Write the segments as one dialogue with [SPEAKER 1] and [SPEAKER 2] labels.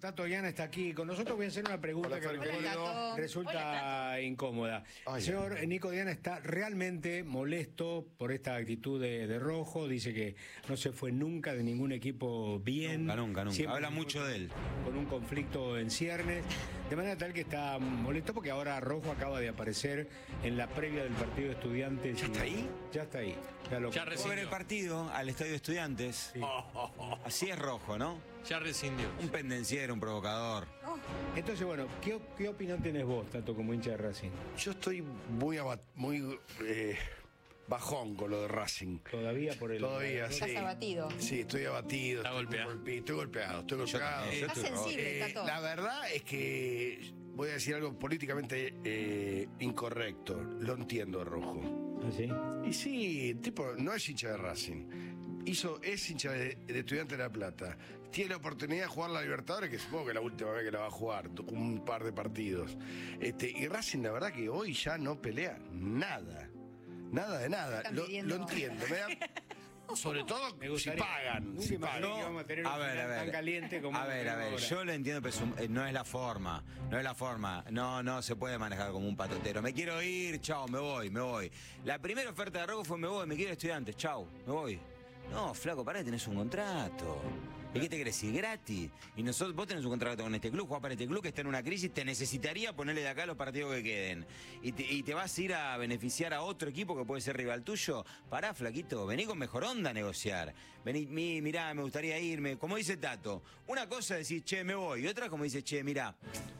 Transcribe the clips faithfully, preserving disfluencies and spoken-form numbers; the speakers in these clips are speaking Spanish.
[SPEAKER 1] Tato Diana está aquí con nosotros. Voy a hacer una pregunta
[SPEAKER 2] Hola,
[SPEAKER 1] que
[SPEAKER 2] Hola,
[SPEAKER 1] recuerdo resulta Hola, incómoda.
[SPEAKER 2] Ay,
[SPEAKER 1] Señor
[SPEAKER 2] ay.
[SPEAKER 1] Nico Diana está realmente molesto por esta actitud de, de Rojo. Dice que no se fue nunca de ningún equipo bien.
[SPEAKER 3] Nunca, nunca, nunca.
[SPEAKER 1] Siempre
[SPEAKER 3] Habla mucho de él.
[SPEAKER 1] Con un conflicto en ciernes. De manera tal que está molesto porque ahora Rojo acaba de aparecer en la previa del partido de Estudiantes.
[SPEAKER 3] ¿Ya está ahí?
[SPEAKER 1] Ya está ahí. Ya lo
[SPEAKER 3] Ya fue ver el partido al Estadio de Estudiantes.
[SPEAKER 1] Sí.
[SPEAKER 3] Así es Rojo, ¿no?
[SPEAKER 4] Ya rescindió.
[SPEAKER 3] Un pendenciero, un provocador.
[SPEAKER 1] Entonces, bueno, ¿qué, qué opinión tenés vos, Tato, como hincha de Racing?
[SPEAKER 2] Yo estoy muy, abat- muy eh, bajón con lo de Racing.
[SPEAKER 1] Todavía por el...
[SPEAKER 2] Todavía, sí.
[SPEAKER 5] Estás abatido.
[SPEAKER 2] Sí, estoy abatido.
[SPEAKER 4] Está
[SPEAKER 2] estoy,
[SPEAKER 4] golpeado.
[SPEAKER 2] golpe- estoy golpeado. Estoy
[SPEAKER 3] Yo
[SPEAKER 2] golpeado.
[SPEAKER 3] también.
[SPEAKER 5] Estás sensible,
[SPEAKER 2] Eh,
[SPEAKER 5] Tato.
[SPEAKER 2] la verdad es que voy a decir algo políticamente eh, incorrecto. Lo entiendo, Rojo.
[SPEAKER 1] ¿Ah, sí?
[SPEAKER 2] Y sí, el tipo no es hincha de Racing. Hizo, es hincha de, de Estudiantes de La Plata. Tiene la oportunidad de jugar la Libertadores, que supongo que es la última vez que la va a jugar, un par de partidos. Este, y Racing, la verdad que hoy ya no pelea nada. Nada de nada.
[SPEAKER 5] Están
[SPEAKER 2] Lo,
[SPEAKER 5] pidiendo-
[SPEAKER 2] lo entiendo. Me da- sobre todo
[SPEAKER 1] Me
[SPEAKER 2] si
[SPEAKER 1] gustaría-
[SPEAKER 2] pagan.
[SPEAKER 1] Nunca
[SPEAKER 2] Si
[SPEAKER 1] imaginé
[SPEAKER 2] pagan.
[SPEAKER 1] que íbamos a tener un
[SPEAKER 3] A ver,
[SPEAKER 1] final
[SPEAKER 3] a ver.
[SPEAKER 1] tan caliente como
[SPEAKER 3] a ver, a ver,
[SPEAKER 1] ahora.
[SPEAKER 3] yo lo entiendo, pero es un- eh, no es la forma. No es la forma. No, no se puede manejar como un patotero. Me quiero ir, chao, me voy, me voy. La primera oferta de Rojo fue me voy, me quiero Estudiantes, chao, me voy. No, flaco, pará, tenés un contrato. ¿Y qué te querés ir gratis? Y nosotros, vos tenés un contrato con este club, jugás para este club que está en una crisis, te necesitaría ponerle de acá los partidos que queden. Y te, y te vas a ir a beneficiar a otro equipo que puede ser rival tuyo. Pará, flaquito, vení con mejor onda a negociar. Vení, mi, mirá, me gustaría irme. Como dice Tato, una cosa es decir, che, me voy. Y otra como dice, che, mirá,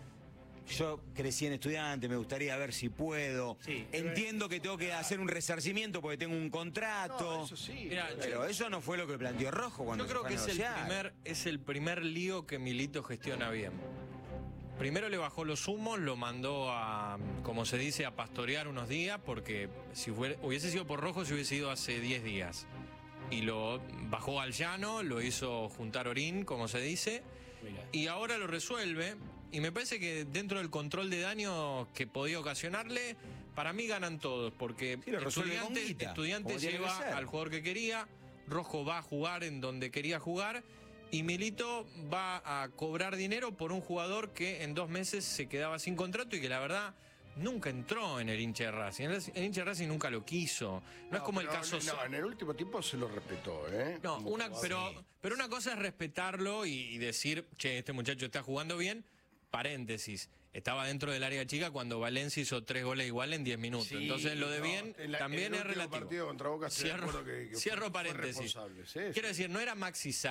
[SPEAKER 3] yo crecí en Estudiante, me gustaría ver si puedo.
[SPEAKER 1] Sí,
[SPEAKER 3] Entiendo que tengo que hacer un resarcimiento porque tengo un contrato.
[SPEAKER 2] No, eso sí.
[SPEAKER 4] Mira,
[SPEAKER 3] Pero eso no fue lo que planteó Rojo cuando
[SPEAKER 4] Yo
[SPEAKER 3] se
[SPEAKER 4] creo
[SPEAKER 3] fue
[SPEAKER 4] que
[SPEAKER 3] a
[SPEAKER 4] es el,
[SPEAKER 3] negociar.
[SPEAKER 4] primer, es el primer lío que Milito gestiona bien. Primero le bajó los humos, lo mandó a, como se dice, a pastorear unos días, porque si fuera- hubiese sido por Rojo, se hubiese ido hace diez días. Y lo bajó al llano, lo hizo juntar orín, como se dice,
[SPEAKER 1] Mira.
[SPEAKER 4] y ahora lo resuelve. Y me parece que dentro del control de daño que podía ocasionarle, para mí ganan todos, porque
[SPEAKER 3] Sí, lo resuelve con
[SPEAKER 4] Estudiantes,
[SPEAKER 3] guita,
[SPEAKER 4] Estudiantes
[SPEAKER 3] como tiene que
[SPEAKER 4] lleva
[SPEAKER 3] ser.
[SPEAKER 4] al jugador que quería, Rojo va a jugar en donde quería jugar, y Milito va a cobrar dinero por un jugador que en dos meses se quedaba sin contrato y que la verdad nunca entró en el hincha de Racing. El, el hincha de Racing nunca lo quiso. No, es como el
[SPEAKER 2] pero
[SPEAKER 4] caso...
[SPEAKER 2] No, en el último tiempo se lo respetó, ¿eh?
[SPEAKER 4] No,
[SPEAKER 2] Como
[SPEAKER 4] una,
[SPEAKER 2] jugador.
[SPEAKER 4] pero, pero una cosa es respetarlo y, y decir, che, este muchacho está jugando bien. Paréntesis, estaba dentro del área chica cuando Valencia hizo tres goles igual en diez minutos.
[SPEAKER 2] Sí,
[SPEAKER 4] Entonces lo de
[SPEAKER 2] no,
[SPEAKER 4] bien
[SPEAKER 2] en la-
[SPEAKER 4] también
[SPEAKER 2] en el
[SPEAKER 4] es
[SPEAKER 2] último
[SPEAKER 4] relativo.
[SPEAKER 2] partido contra Boca estoy de
[SPEAKER 4] Cierro,
[SPEAKER 2] acuerdo que- que
[SPEAKER 4] cierro
[SPEAKER 2] fue- fue
[SPEAKER 4] paréntesis.
[SPEAKER 2] responsable, sí,
[SPEAKER 4] Quiero
[SPEAKER 2] sí.
[SPEAKER 4] decir, no era Maxi Sá